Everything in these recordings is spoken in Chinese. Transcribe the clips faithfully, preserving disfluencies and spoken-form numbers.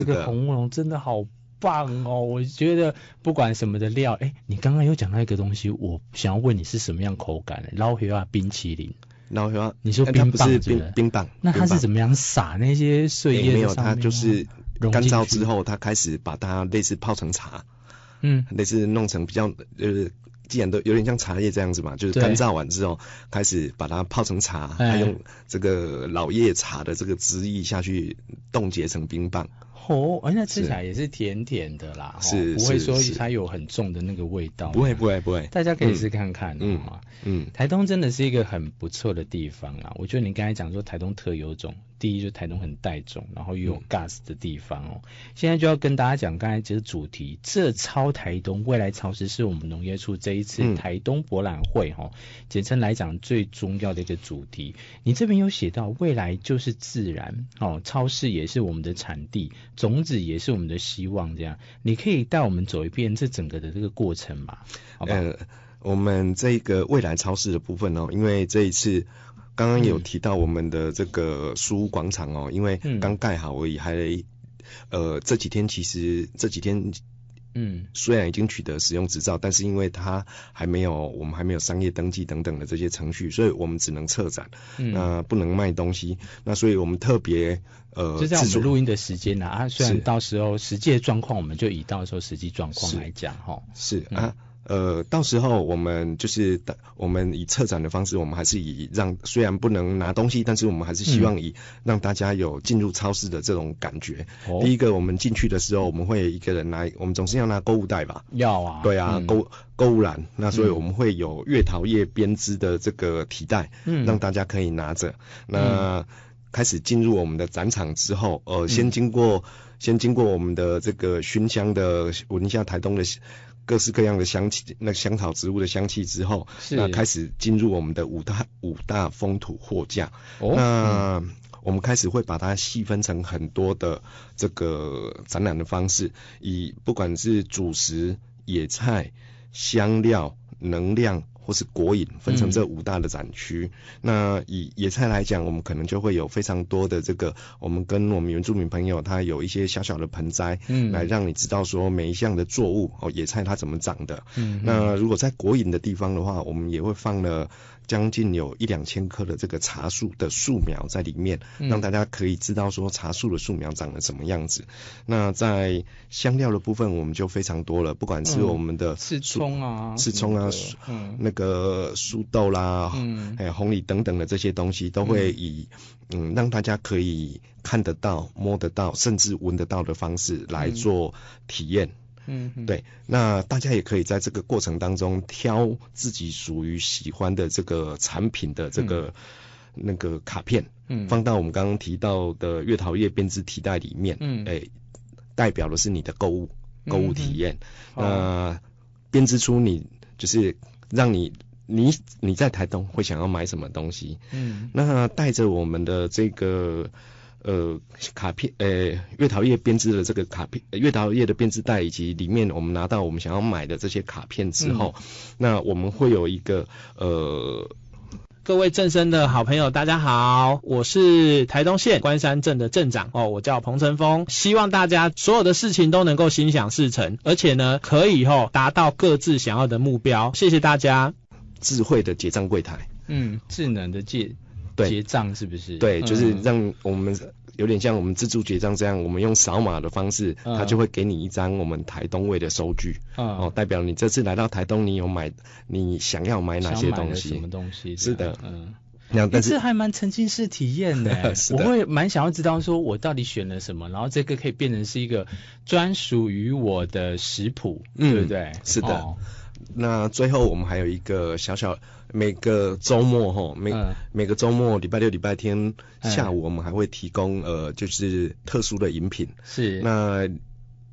这个红乌龙真的好棒哦！我觉得不管什么的料，哎，你刚刚有讲到一个东西，我想要问你是什么样口感的？老黑啊冰淇淋。 然后你说冰棒是不是？ 冰冰棒， 那它是怎么样撒那些碎叶？ 没有，它就是干燥之后，它开始把它类似泡成茶，嗯，类似弄成比较呃，既然都有点像茶叶这样子嘛，就是干燥完之后，开始把它泡成茶，它用这个老叶茶的这个汁液下去冻结成冰棒。 哦，而且吃起来也是甜甜的啦， 是不会说它有很重的那个味道。 不会不会不会， 大家可以试看看。嗯嗯，台东真的是一个很不错的地方啊。我觉得你刚才讲说台东特有种，第一就是台东很带种，然后又有 gas 的地方哦。现在就要跟大家讲，刚才这个主题，这超台东未来超市是我们农业处这一次台东博览会哈、哦，简称来讲最重要的一个主题。你这边有写到未来就是自然哦，超市也是我们的产地。种子也是我们的希望，这样你可以带我们走一遍这整个的这个过程嘛？好吧？ 呃，我们这个未来超市的部分哦，因为这一次刚刚有提到我们的这个书屋广场哦，因为刚盖好而已，还呃这几天其实这几天。嗯，虽然已经取得使用执照，但是因为它还没有，我们还没有商业登记等等的这些程序，所以我们只能策展，嗯、那不能卖东西。那所以我们特别呃， 就在我们录音的时间啊，虽然到时候实际的状况，我们就以到时候实际状况来讲哈。 是, 是啊。呃，到时候我们就是我们以策展的方式，我们还是以让虽然不能拿东西，但是我们还是希望以让大家有进入超市的这种感觉。嗯、第一个，我们进去的时候，我们会一个人拿，我们总是要拿购物袋吧？ 要啊。 对啊，嗯、购购物篮。那所以我们会有月桃叶编织的这个提袋，嗯，让大家可以拿着。那开始进入我们的展场之后，呃，先经过、嗯、先经过我们的这个熏香的闻一下台东的。各式各样的香气，那香草植物的香气之后，那开始进入我们的五大五大风土货架。哦，那、嗯、我们开始会把它细分成很多的这个展览的方式，以不管是主食、野菜、香料、能量。或是果饮分成这五大的展区、嗯、那以野菜来讲，我们可能就会有非常多的这个我们跟我们原住民朋友他有一些小小的盆栽、嗯、来让你知道说每一项的作物哦野菜它怎么长的、嗯、那如果在果饮的地方的话，我们也会放了将近有一两千棵的这个茶树的树苗在里面、嗯、让大家可以知道说茶树的树苗长得什么样子。那在香料的部分我们就非常多了，不管是我们的刺葱啊刺葱啊、嗯、那个树豆啦，嗯，还有红梨等等的这些东西，都会以嗯让大家可以看得到、摸得到，甚至闻得到的方式来做体验。嗯，对，那大家也可以在这个过程当中挑自己属于喜欢的这个产品的这个、嗯、那个卡片，嗯，放到我们刚刚提到的月桃叶编织提袋里面，嗯，哎，代表的是你的购物购物体验，那、嗯呃、编织出你就是让你你你在台东会想要买什么东西，嗯，那带着我们的这个。呃，卡片，呃，月桃叶编织的这个卡片，月桃叶的编织袋，以及里面我们拿到我们想要买的这些卡片之后，嗯、那我们会有一个呃。 各位正声的好朋友大家好，我是台东县关山镇的镇长哦，我叫彭成峰，希望大家所有的事情都能够心想事成，而且呢可以哦达到各自想要的目标，谢谢大家。 智慧的结账柜台， 嗯，智能的结结账是不是？ 对，就是让我们有点像我们自助结账这样，我们用扫码的方式，嗯、它就会给你一张我们台东味的收据，嗯、哦，代表你这次来到台东，你有买你想要买哪些东西？ 什么东西？ 是的， 嗯。那但是这还蛮沉浸式体验的，我会蛮想要知道说我到底选了什么，然后这个可以变成是一个专属于我的食谱，嗯、对不对？ 是的。哦，那最后我们还有一个小小，每个周末哈，每、嗯、每个周末礼拜六礼拜天下午我们还会提供、嗯、呃就是特殊的饮品， 是那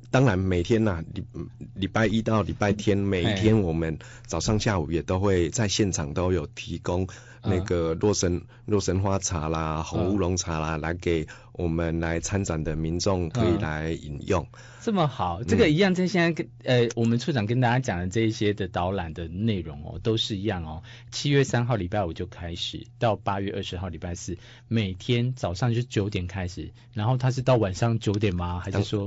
当然每天呐、啊，礼礼拜一到礼拜天，每一天我们早上下午也都会在现场都有提供那个洛神洛神花茶啦、红乌龙茶啦，来给我们来参展的民众可以来饮用。 这么好，这个一样，跟现在跟呃我们处长跟大家讲的这一些的导览的内容哦，都是一样哦。七月三号礼拜五就开始，到八月二十号礼拜四，每天早上就九点开始，然后它是到晚上九点吗？还是说？